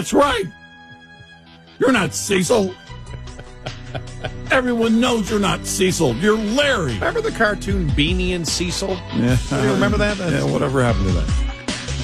That's right. You're not Cecil. Everyone knows you're not Cecil. You're Larry. Remember the cartoon Beanie and Cecil? Yeah. Do you remember that? Yeah, whatever happened to that?